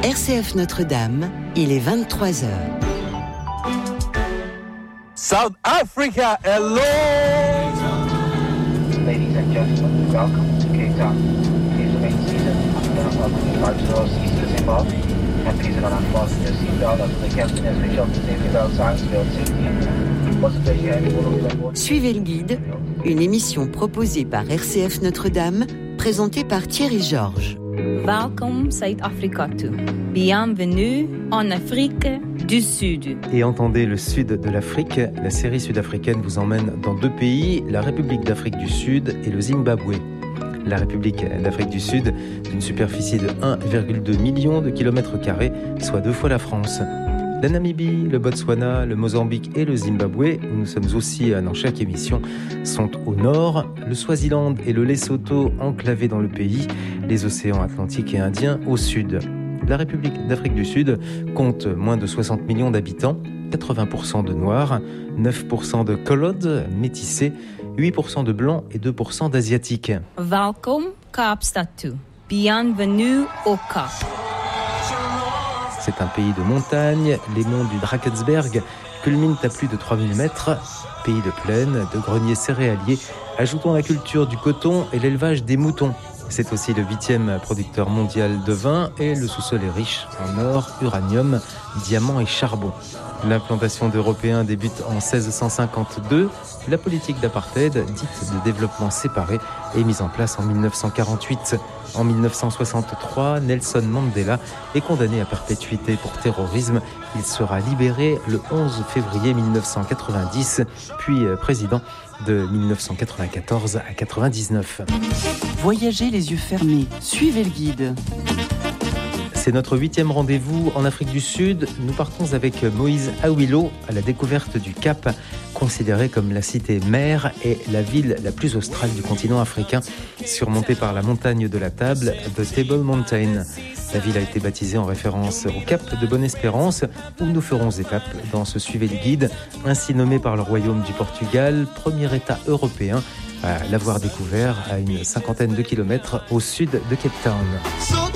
RCF Notre-Dame, il est 23h. South Africa, hello! Ladies and gentlemen, welcome to Cape Town. Please remain seated until our company cultural ceases to involve. And please do not unfasten your seatbelt until the captain has reached out the safety belt signs for your safety. Suivez le guide, une émission proposée par RCF Notre-Dame, présentée par Thierry Georges. Welcome Zuid-Afrika toe. Bienvenue en Afrique du Sud. Et entendez le sud de l'Afrique, la série sud-africaine vous emmène dans deux pays, la République d'Afrique du Sud et le Zimbabwe. La République d'Afrique du Sud, d'une superficie de 1,2 million de kilomètres carrés, soit 2 fois la France. La Namibie, le Botswana, le Mozambique et le Zimbabwe, où nous sommes aussi dans chaque émission, sont au nord, le Swaziland et le Lesotho enclavés dans le pays, les océans Atlantique et Indien au sud. La République d'Afrique du Sud compte moins de 60 millions d'habitants, 80% de Noirs, 9% de Colodes métissés, 8% de Blancs et 2% d'Asiatiques. Welkom Kaapstad toe. Bienvenue au Cap. C'est un pays de montagne, les monts du Drakensberg culminent à plus de 3000 mètres, pays de plaine, de greniers céréaliers, ajoutons la culture du coton et l'élevage des moutons. C'est aussi le 8e producteur mondial de vin et le sous-sol est riche en or, uranium, diamants et charbon. L'implantation d'Européens débute en 1652. La politique d'apartheid, dite de développement séparé, est mise en place en 1948. En 1963, Nelson Mandela est condamné à perpétuité pour terrorisme. Il sera libéré le 11 février 1990, puis président de 1994 à 99. Voyagez les yeux fermés, suivez le guide. C'est notre 8e rendez-vous en Afrique du Sud. Nous partons avec Moïse Awilo à la découverte du Cap, considéré comme la cité mère et la ville la plus australe du continent africain, surmontée par la montagne de la Table, The Table Mountain. La ville a été baptisée en référence au Cap de Bonne-Espérance, où nous ferons étape dans ce Suivez le guide, ainsi nommé par le Royaume du Portugal, premier État européen à l'avoir découvert à une 50aine de kilomètres au sud de Cape Town.